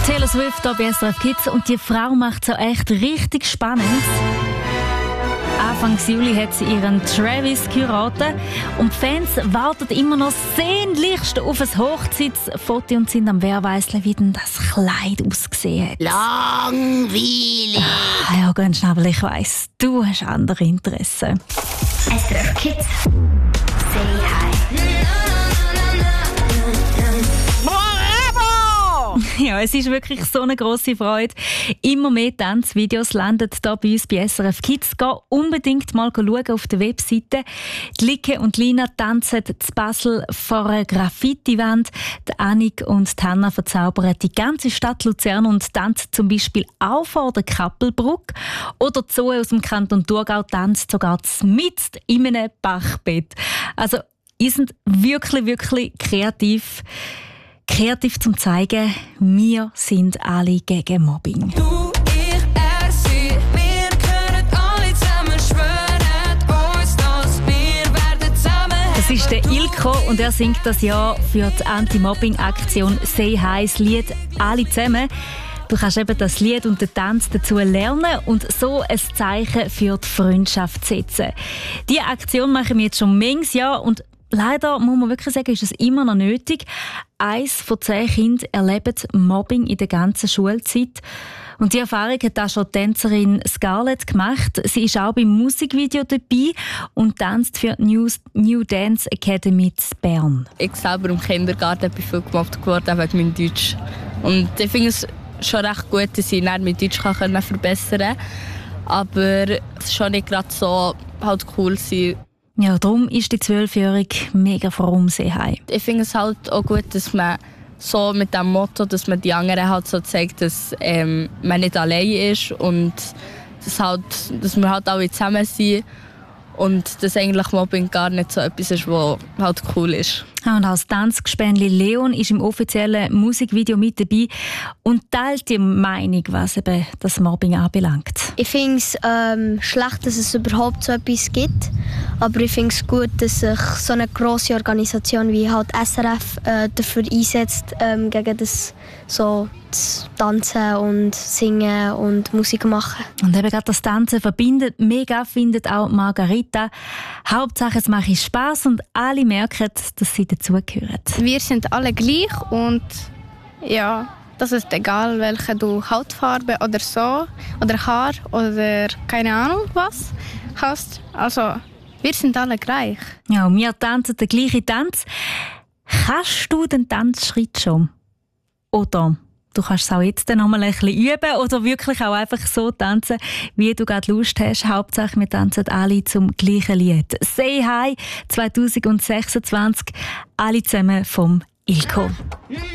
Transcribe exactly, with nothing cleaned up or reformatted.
Taylor Swift hier bei S R F Kids und die Frau macht es auch echt richtig spannend. Anfang Juli hat sie ihren Travis geheiratet und die Fans warten immer noch sehnlichst auf ein Hochzeitsfoto und sind am Wehrweisseln, wie denn das Kleid ausgesehen hat. Langweilig. Ah, ja, ganz schnell, ich weiss, du hast andere Interessen. S R F Kids. Say hi. Ja, es ist wirklich so eine grosse Freude. Immer mehr Tanzvideos landen hier bei uns bei S R F Kids. Geh unbedingt mal schauen auf der Webseite. Die Like und Lina tanzen zu Basel vor einer Graffiti-Wand. Die Annik und die Hanna verzaubern die ganze Stadt Luzern und tanzen zum Beispiel auch vor der Kappelbrücke. Oder die Zoe aus dem Kanton Thurgau tanzt sogar mitten in einem Bachbett. Also, ihr seid wirklich, wirklich kreativ. Kreativ zum zeigen, wir sind alle gegen Mobbing. Du, ich, er, sie, wir können alle zusammen schwören uns, dass wir werden zusammen. Das ist der Ilko und er singt das Jahr für die Anti-Mobbing-Aktion «Say Hi», das Lied «Alle zusammen». Du kannst eben das Lied und den Tanz dazu lernen und so ein Zeichen für die Freundschaft setzen. Diese Aktion machen wir jetzt schon manches Jahr und leider muss man wirklich sagen, ist es immer noch nötig. Eins von zehn Kindern erlebt Mobbing in der ganzen Schulzeit. Und die Erfahrung hat auch schon die Tänzerin Scarlett gemacht. Sie ist auch beim Musikvideo dabei und tanzt für die New, New Dance Academy in Bern. Ich selber im Kindergarten bin viel gemobbt geworden wegen meinem Deutsch. Und ich finde es schon recht gut, dass ich mein Deutsch kann verbessern kann. Aber es ist schon nicht gerade so halt cool sein. Ja, darum ist die Zwölfjährige mega froh um sie heim. Ich finde es halt auch gut, dass man so mit dem Motto, dass man die anderen halt so zeigt, dass ähm, man nicht allein ist und dass, halt, dass wir halt alle zusammen sind und dass eigentlich Mobbing gar nicht so etwas ist, was halt cool ist. Ja, und als Tanzgespänli Leon ist im offiziellen Musikvideo mit dabei und teilt die Meinung, was eben das Mobbing anbelangt. Ich finde es ähm, schlecht, dass es überhaupt so etwas gibt. Aber ich finde es gut, dass sich so eine grosse Organisation wie halt S R F äh, dafür einsetzt, ähm, gegen das so das Tanzen und Singen und Musik machen. Und eben gerade das Tanzen verbindet mega, findet auch Margarita. Hauptsache es macht Spass und alle merken, dass sie dazugehören. Wir sind alle gleich und ja, das ist egal, welche du Hautfarbe oder so oder Haar oder keine Ahnung was hast. Also wir sind alle gleich. Ja, und wir tanzen den gleichen Tanz. Kannst du den Tanzschritt schon? Oder du kannst es auch jetzt noch mal ein bisschen üben oder wirklich auch einfach so tanzen, wie du gerade Lust hast. Hauptsache, wir tanzen alle zum gleichen Lied. «Say Hi» zwanzig sechsundzwanzig, alle zusammen vom Ilko.